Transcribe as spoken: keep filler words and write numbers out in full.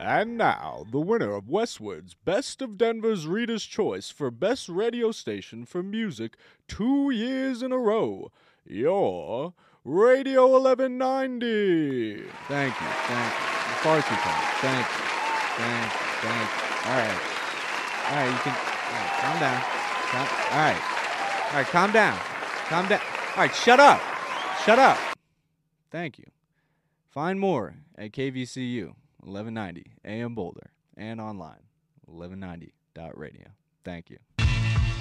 And now, the winner of Westwood's Best of Denver's Reader's Choice for Best Radio Station for Music two years in a row, your Radio eleven ninety. Thank you, thank you. The Farsi Code. Thank you, thank you, thank you. All right. All right, you can, all right, calm down. Calm, all right. All right, calm down. Calm down. All right, shut up. Shut up. Thank you. Find more at K V C U. eleven ninety A M Boulder, and online, eleven ninety dot radio. Thank you.